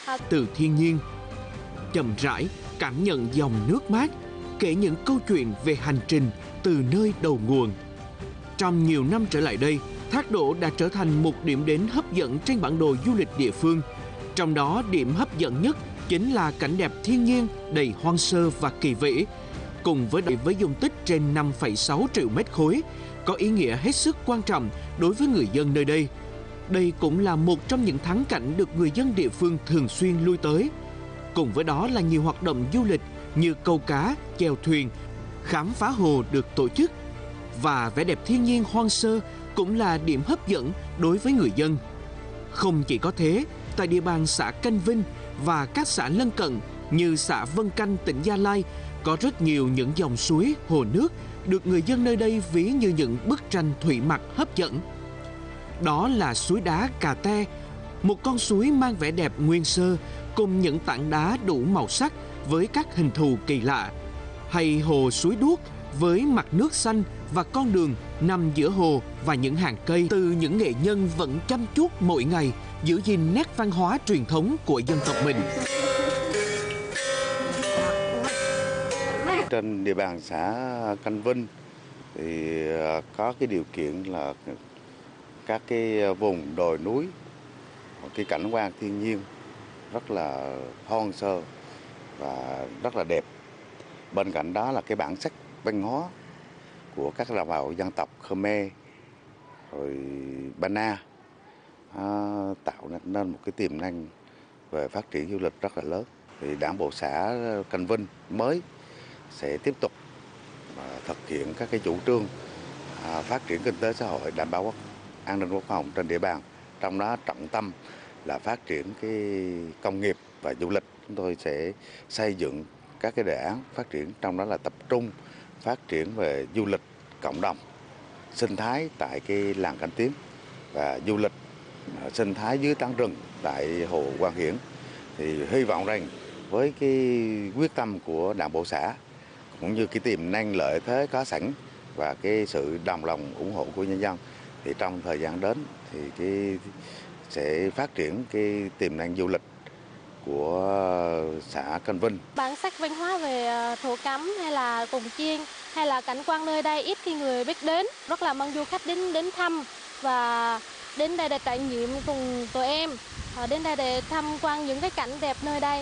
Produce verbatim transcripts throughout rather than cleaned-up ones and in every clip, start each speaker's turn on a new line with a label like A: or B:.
A: từ thiên nhiên, chậm rãi cảm nhận dòng nước mát, kể những câu chuyện về hành trình từ nơi đầu nguồn. Trong nhiều năm trở lại đây, Thác Đổ đã trở thành một điểm đến hấp dẫn trên bản đồ du lịch địa phương. Trong đó, điểm hấp dẫn nhất chính là cảnh đẹp thiên nhiên đầy hoang sơ và kỳ vĩ, cùng với với dung tích trên năm phẩy sáu triệu mét khối, có ý nghĩa hết sức quan trọng đối với người dân nơi đây. Đây cũng là một trong những thắng cảnh được người dân địa phương thường xuyên lui tới. Cùng với đó là nhiều hoạt động du lịch như câu cá, chèo thuyền, khám phá hồ được tổ chức. Và vẻ đẹp thiên nhiên hoang sơ cũng là điểm hấp dẫn đối với người dân. Không chỉ có thế, tại địa bàn xã Canh Vinh và các xã lân cận như xã Vân Canh, tỉnh Gia Lai, có rất nhiều những dòng suối, hồ nước được người dân nơi đây ví như những bức tranh thủy mặc hấp dẫn. Đó là suối đá Cà Te, một con suối mang vẻ đẹp nguyên sơ cùng những tảng đá đủ màu sắc với các hình thù kỳ lạ, hay hồ Suối Đuốc với mặt nước xanh và con đường nằm giữa hồ và những hàng cây từ những nghệ nhân vẫn chăm chút mỗi ngày giữ gìn nét văn hóa truyền thống của dân tộc mình.
B: Trên địa bàn xã Canh Vinh thì có cái điều kiện là các cái vùng đồi núi, cái cảnh quan thiên nhiên rất là hoang sơ và rất là đẹp. Bên cạnh đó là cái bản sắc văn hóa của các đồng bào dân tộc Khmer, rồi Ba Na, tạo nên một cái tiềm năng về phát triển du lịch rất là lớn. Thì Đảng bộ xã Canh Vinh mới sẽ tiếp tục thực hiện các cái chủ trương phát triển kinh tế xã hội, đảm bảo an ninh quốc phòng trên địa bàn. Trong đó trọng tâm là phát triển cái công nghiệp và du lịch. Chúng tôi sẽ xây dựng các cái đề án phát triển, trong đó là tập trung phát triển về du lịch cộng đồng, sinh thái tại cái làng Canh Tiến và du lịch sinh thái dưới tán rừng tại hồ Quang Hiển. Thì hy vọng rằng với cái quyết tâm của Đảng bộ xã cũng như cái tiềm năng lợi thế có sẵn và cái sự đồng lòng ủng hộ của nhân dân, thì trong thời gian đến thì cái sẽ phát triển cái tiềm năng du lịch của xã Canh Vinh.
C: Bản sắc văn hóa về thổ cẩm hay là cồng chiêng hay là cảnh quan nơi đây ít khi người biết đến, rất là mong du khách đến đến thăm và đến đây để trải nghiệm cùng tụi em, đến đây để tham quan những cái cảnh đẹp nơi đây.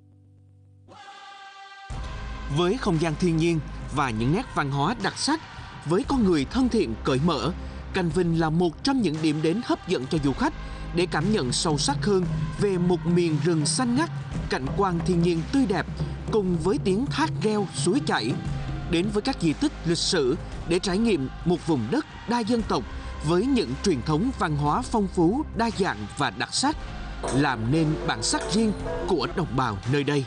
A: Với không gian thiên nhiên và những nét văn hóa đặc sắc, với con người thân thiện cởi mở, Canh Vinh là một trong những điểm đến hấp dẫn cho du khách để cảm nhận sâu sắc hơn về một miền rừng xanh ngắt, cảnh quan thiên nhiên tươi đẹp cùng với tiếng thác reo, suối chảy. Đến với các di tích lịch sử để trải nghiệm một vùng đất đa dân tộc với những truyền thống văn hóa phong phú, đa dạng và đặc sắc, làm nên bản sắc riêng của đồng bào nơi đây.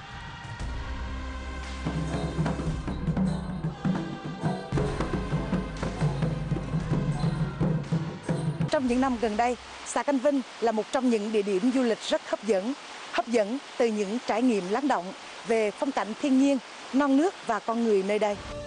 D: Trong những năm gần đây, xã Canh Vinh là một trong những địa điểm du lịch rất hấp dẫn, hấp dẫn từ những trải nghiệm lắng động về phong cảnh thiên nhiên, non nước và con người nơi đây.